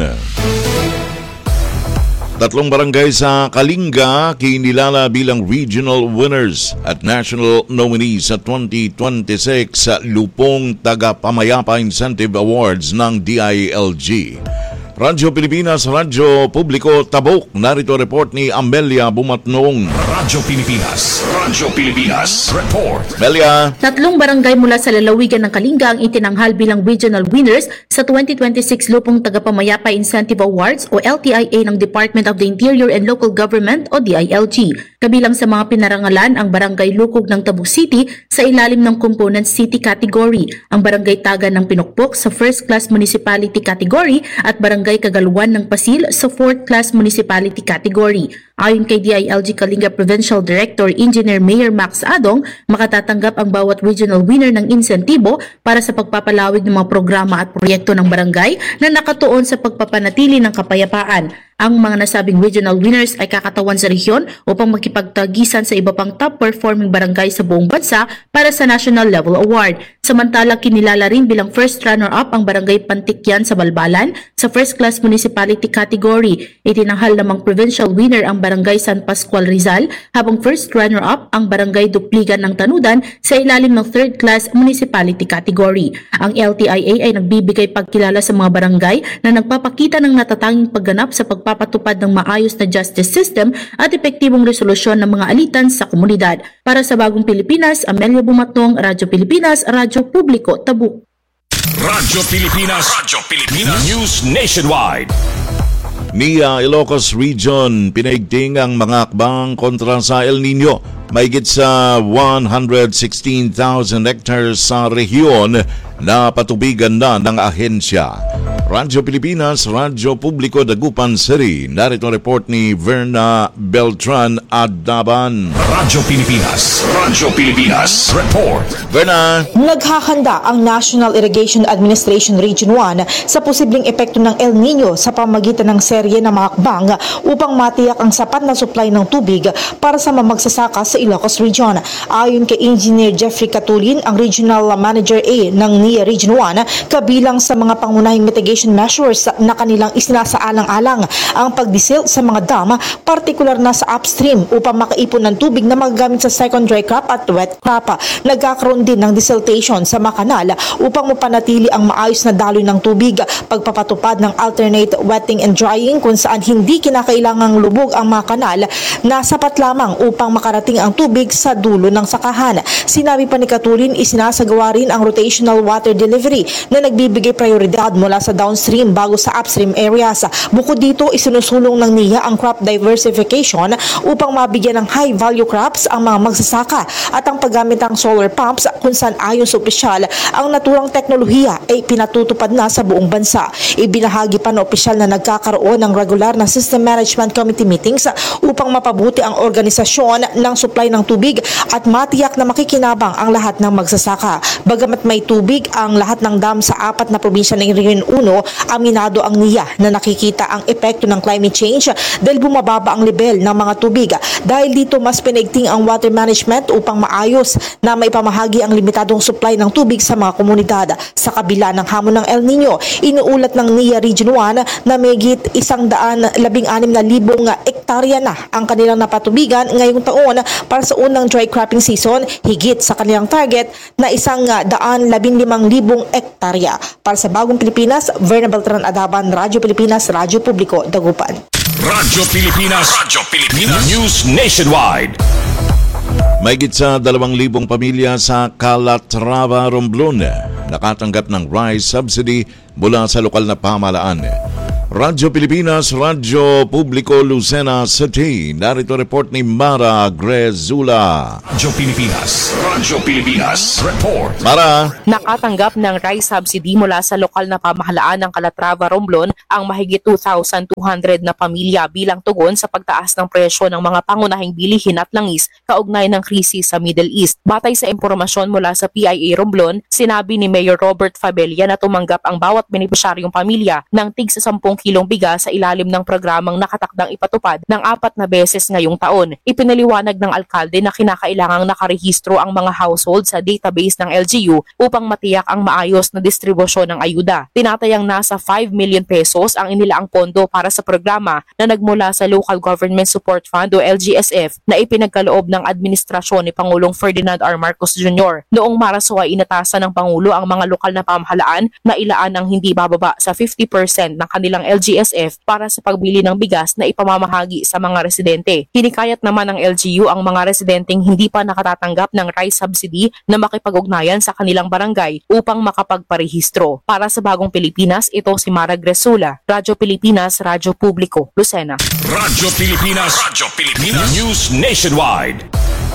Speaker 4: Tatlong barangay sa Kalinga kinilala bilang regional winners at national nominees sa twenty twenty-six Lupong Tagapamayapa Incentive Awards ng D I L G. Radyo Pilipinas, Radyo Publiko, Tabuk. Narito report ni Amelia Bumatnong.
Speaker 6: Radyo Pilipinas, Radyo Pilipinas, report.
Speaker 4: Amelia.
Speaker 7: Tatlong barangay mula sa lalawigan ng Kalinga ang itinanghal bilang regional winners sa twenty twenty-six Lupong Tagapamayapa Incentive Awards o L T I A ng Department of the Interior and Local Government o D I L G. Kabilang sa mga pinarangalan ang Barangay Lukog ng Tabuk City sa ilalim ng Component City category, ang Barangay Taga ng Pinukpok sa First Class Municipality category at Barangay Kagaluan ng Pasil sa Fourth Class Municipality category. Ayon kay D I L G Kalinga Provincial Director Engineer Mayor Max Adong, makatatanggap ang bawat regional winner ng insentibo para sa pagpapalawig ng mga programa at proyekto ng barangay na nakatuon sa pagpapanatili ng kapayapaan. Ang mga nasabing regional winners ay kakatawan sa rehiyon upang makipagtagisan sa iba pang top-performing barangay sa buong bansa para sa National Level Award. Samantala, kinilala rin bilang first runner-up ang Barangay Pantikyan sa Balbalan sa First Class Municipality category. Itinanghal namang provincial winner ang Barangay San Pascual Rizal, habang first runner-up ang Barangay Dupligan ng Tanudan sa ilalim ng Third Class Municipality category. Ang L T I A ay nagbibigay pagkilala sa mga barangay na nagpapakita ng natatanging pagganap sa pagpapatupad ng maayos na justice system at epektibong resolusyon ng mga alitan sa komunidad. Para sa Bagong Pilipinas, Amelia Bumatnong, Radyo Pilipinas, Radyo Publiko, Tabuk.
Speaker 6: Radyo Pilipinas, Radyo Pilipinas News Nationwide.
Speaker 4: Nia Ilocos Region, pinaigting ang mga akbang kontra sa El Nino. Mahigit sa one hundred sixteen thousand hectares sa rehiyon na patubigan na ng ahensya. Radyo Pilipinas, Radyo Publiko, Dagupan City. Narito report ni Verna Beltran Adaban.
Speaker 6: Radyo Pilipinas, Radyo Pilipinas, report.
Speaker 4: Verna.
Speaker 8: Naghahanda ang National Irrigation Administration Region one sa posibleng epekto ng El Nino sa pamagitan ng serye ng mga akbang upang matiyak ang sapat na supply ng tubig para sa mamagsasaka sa Ilocos Region. Ayon kay Engineer Jeffrey Catulin, ang Regional Manager A ng N I A Region one, kabilang sa mga pangunahing mitigation measures na kanilang isinasaalang-alang ang pagdisil sa mga dam, partikular na sa upstream upang makaipon ng tubig na magagamit sa second dry crop at wet crop. Nagkakaroon din ng desiltation sa mga kanal upang mapanatili ang maayos na daloy ng tubig, pagpapatupad ng alternate wetting and drying kung saan hindi kinakailangang lubog ang mga kanal na sapat lamang upang makarating ang tubig sa dulo ng sakahan. Sinabi pa ni Catulin, isinasagawa rin ang rotational water delivery na nagbibigay prioridad mula sa downstream bago sa upstream areas. Bukod dito, isinusulong ng N I A ang crop diversification upang mabigyan ng high-value crops ang mga magsasaka at ang paggamit ng solar pumps kung saan ayon sa opisyal, ang naturang teknolohiya ay pinatutupad na sa buong bansa. Ibinahagi pa ng opisyal na nagkakaroon ng regular na System Management Committee meetings upang mapabuti ang organisasyon ng supply ng tubig at matiyak na makikinabang ang lahat ng magsasaka. Bagamat may tubig ang lahat ng dam sa apat na probinsya ng Region one, aminado ang N I A na nakikita ang epekto ng climate change dahil bumababa ang level ng mga tubig. Dahil dito, mas pinaigting ang water management upang maayos na maipamahagi ang limitadong supply ng tubig sa mga komunidad. Sa kabila ng hamon ng El Nino, inuulat ng N I A Region one na mahigit isang daan labing anim na libong ektarya na ang kanilang napatubigan ngayong taon para sa unang dry cropping season, higit sa kanilang target na isang daan labing limang libong ektarya. Para sa Bagong Pilipinas, Verna Beltran Adaban, Radyo Pilipinas, Radyo Publiko, Dagupan.
Speaker 6: Radyo Pilipinas, Radyo Pilipinas News Nationwide.
Speaker 4: Mahigit sa dalawang libong pamilya sa Calatrava, Romblon nakatanggap ng rice subsidy mula sa lokal na pamahalaan. Radyo Pilipinas, Radyo Publiko Lucena City. Narito report ni Mara Grezula.
Speaker 6: Radyo Pilipinas, Radyo Pilipinas, report.
Speaker 4: Mara.
Speaker 9: Nakatanggap ng rice subsidy mula sa lokal na pamahalaan ng Calatrava, Romblon ang mahigit two thousand two hundred na pamilya bilang tugon sa pagtaas ng presyo ng mga pangunahing bilihin at langis kaugnay ng krisis sa Middle East. Batay sa impormasyon mula sa P I A Romblon, sinabi ni Mayor Robert Fabella na tumanggap ang bawat benepisyaryong pamilya ng tig sa sampung kilong bigas sa ilalim ng programang nakatakdang ipatupad ng apat na beses ngayong taon. Ipinaliwanag ng alkalde na kinakailangang nakarehistro ang mga household sa database ng L G U upang matiyak ang maayos na distribusyon ng ayuda. Tinatayang nasa five million pesos ang inilaang pondo para sa programa na nagmula sa Local Government Support Fund o L G S F na ipinagkaloob ng administrasyon ni Pangulong Ferdinand R. Marcos Junior Noong Marso ay inatasan ng Pangulo ang mga lokal na pamahalaan na ilaan ng hindi bababa sa fifty percent ng kanilang L G S F para sa pagbili ng bigas na ipamamahagi sa mga residente. Hinikayat naman ng L G U ang mga residenteng hindi pa nakatatanggap ng rice subsidy na makipag-ugnayan sa kanilang barangay upang makapagparehistro. Para sa Bagong Pilipinas, ito si Mara Grezula, Radyo Pilipinas, Radyo Publiko, Lucena.
Speaker 6: Radyo Pilipinas, Radyo Pilipinas, News Nationwide.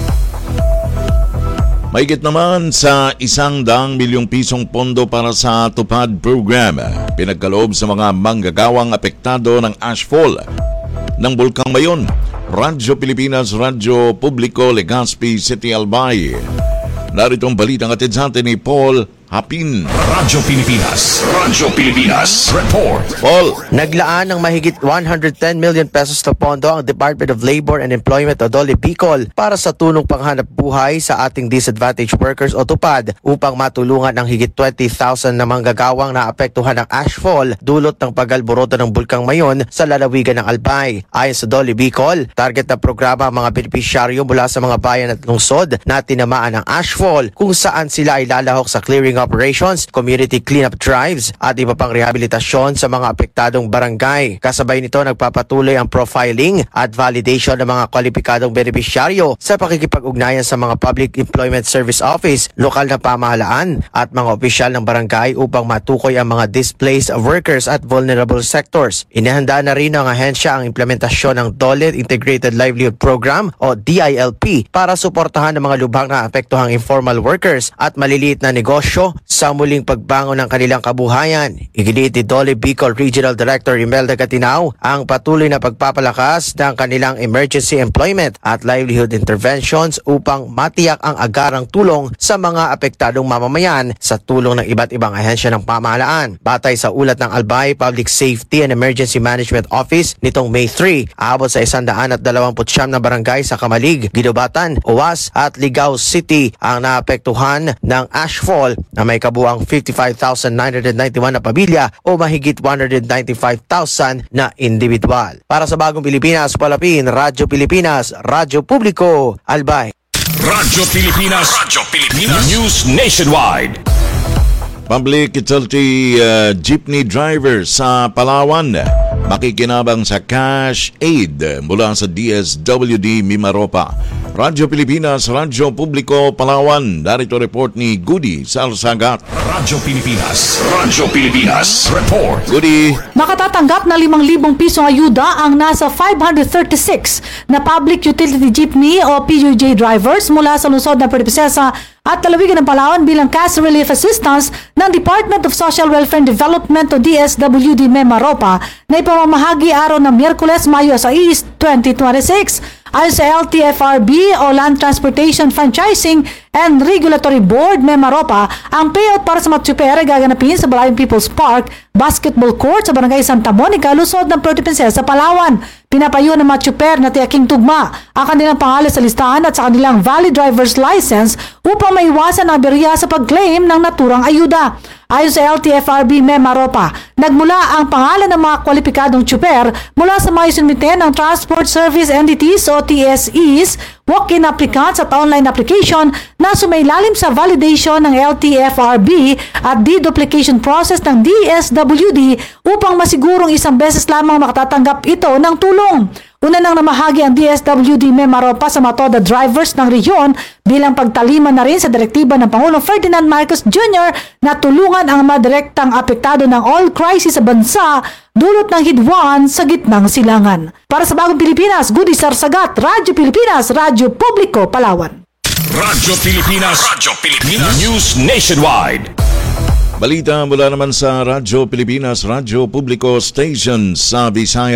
Speaker 4: Mahigit naman sa isang daang milyong pisong pondo para sa Tupad Program. Pinagkaloob sa mga manggagawang apektado ng ashfall ng Bulkang Mayon. Radyo Pilipinas, Radyo Publiko, Legazpi City, Albay. Narito ang balitang atid sa atin ni Paul Hapin.
Speaker 6: Radyo Pilipinas, Radyo Pilipinas, report.
Speaker 4: Paul.
Speaker 10: Naglaan ng mahigit one hundred ten million pesos na pondo ang Department of Labor and Employment o Dole Bicol para sa tulong panghanap buhay sa ating disadvantaged workers o tupad upang matulungan ng higit twenty thousand na manggagawang naapektuhan ng ashfall dulot ng pag-alboroto ng Bulkang Mayon sa lalawigan ng Albay. Ayon sa Dole Bicol, target na programa ang mga benepisyaryo mula sa mga bayan at lungsod na tinamaan ng ashfall kung saan sila ay lalahok sa clearing operations, community cleanup drives at iba pang rehabilitasyon sa mga apektadong barangay. Kasabay nito nagpapatuloy ang profiling at validation ng mga kwalipikadong benepisyaryo sa pakikipag-ugnayan sa mga Public Employment Service Office, lokal na pamahalaan at mga opisyal ng barangay upang matukoy ang mga displaced workers at vulnerable sectors. Inihanda na rin ng ahensya ang implementasyon ng Dole Integrated Livelihood Program o D I L P para suportahan ang mga lubhang na apektuhang informal workers at maliliit na negosyo sa muling pagbangon ng kanilang kabuhayan. Iginiit ni Dole Bicol Regional Director Imelda Gatinao ang patuloy na pagpapalakas ng kanilang emergency employment at livelihood interventions upang matiyak ang agarang tulong sa mga apektadong mamamayan sa tulong ng iba't ibang ahensya ng pamahalaan. Batay sa ulat ng Albay Public Safety and Emergency Management Office nitong May three, aabot sa one hundred twenty-nine na barangay sa Kamalig, Ginobatan, Owas at Ligao City ang naapektuhan ng ashfall na may kabuang fifty-five thousand nine hundred ninety-one na pamilya o mahigit one hundred ninety-five thousand na individual. Para sa Bagong Pilipinas, Palapin, Radyo Pilipinas, Radyo Publiko, Albay.
Speaker 6: Radyo Pilipinas, Radyo Pilipinas, News Nationwide.
Speaker 4: Public Utility uh, Jeepney Driver sa Palawan makikinabang sa cash aid mula sa D S W D Mimaropa. Radyo Pilipinas, Radyo Publiko, Palawan. Narito report ni Goody Salsagat.
Speaker 6: Radyo Pilipinas, Radyo Pilipinas, report.
Speaker 4: Goody.
Speaker 11: Makatatanggap na limang libong pisong ayuda ang nasa five hundred thirty-six na Public Utility Jeepney o P U J drivers mula sa lungsod ng Puerto Princesa at lalawigan ng Palawan bilang cash relief assistance ng Department of Social Welfare and Development o D S W D Mimaropa na ipamamahagi araw ng Miyerkules, Mayo six, twenty twenty-six. Ayon sa L T F R B o Land Transportation Franchising and Regulatory Board Mimaropa, ang payout para sa mga tsuper ay gaganapin sa Balayan People's Park Basketball Court sa Barangay Santa Monica, lungsod ng Puerto Princesa, Palawan. Pinapayo ng mga tsuper na tiyaking tugma ang kanilang pangalan sa listahan at sa kanilang valid driver's license upang maiwasan ang aberya sa pag-claim ng naturang ayuda. Ayon sa L T F R B Mimaropa, nagmula ang pangalan ng mga kwalipikadong tsuper mula sa mga isinumite ng Transport Service Entities o T S Es, walk-in applicants at online application na sumailalim sa validation ng L T F R B at deduplication process ng D S W D upang masigurong isang beses lamang makatatanggap ito ng tulong. Una nang namahagi ang D S W D Memaropa sa matoda drivers ng rehiyon bilang pagtalima na rin sa direktiba ng Pangulong Ferdinand Marcos Junior na tulungan ang mga direktang apektado ng oil crisis sa bansa dulot ng hidwaan sa gitnang silangan. Para sa Bagong Pilipinas, Goody Sarsagat, Radyo Pilipinas, Radyo Publiko, Palawan.
Speaker 6: Radyo Pilipinas, Radyo Pilipinas, News Nationwide.
Speaker 4: Balita mula naman sa Radyo Pilipinas, Radyo Publiko Station sa Visayas.